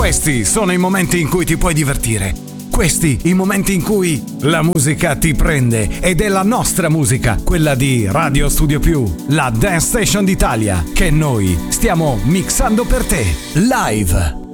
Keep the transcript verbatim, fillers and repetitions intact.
Questi sono i momenti in cui ti puoi divertire. Questi i momenti in cui la musica ti prende ed è la nostra musica, quella di Radio Studio Più, la Dance Station d'Italia, che noi stiamo mixando per te, live.